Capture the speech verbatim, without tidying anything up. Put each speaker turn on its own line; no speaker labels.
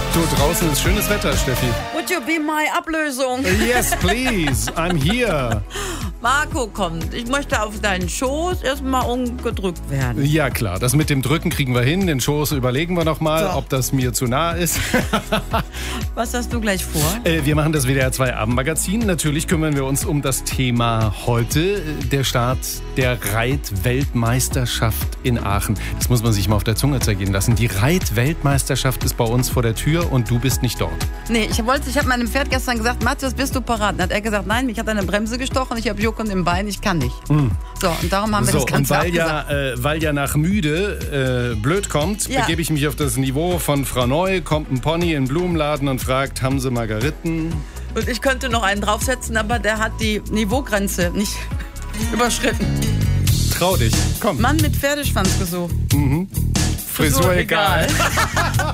Du, draußen ist schönes Wetter, Steffi.
Would you be my Ablösung?
Yes, please. I'm here.
Marco kommt. Ich möchte auf deinen Schoß erstmal umgedrückt werden.
Ja, klar. Das mit dem Drücken kriegen wir hin. Den Schoß überlegen wir noch mal,
So.
ob das mir zu nah ist.
Was hast du gleich vor?
Äh, wir machen das W D R zwei Abendmagazin. Natürlich kümmern wir uns um das Thema heute. Der Start der Reit-Weltmeisterschaft in Aachen. Das muss man sich mal auf der Zunge zergehen lassen. Die Reit-Weltmeisterschaft ist bei uns vor der Tür und du bist nicht dort.
Nee, ich wollte, ich habe meinem Pferd gestern gesagt, Matthias, bist du parat? Dann hat er gesagt, nein, mich hat eine Bremse gestochen, ich habe Jucken im Bein, ich kann nicht. Mm. So, und darum haben wir
So,
das Ganze
und weil
abgesagt.
ja, äh, weil ja nach müde äh, blöd kommt,
Ja.
begebe ich mich auf das Niveau von Frau Neu, kommt ein Pony in den Blumenladen und fragt, haben Sie Margariten?
Und ich könnte noch einen draufsetzen, aber der hat die Niveaugrenze nicht überschritten.
Trau dich, komm.
Mann mit Pferdeschwanz gesucht.
Frisur egal.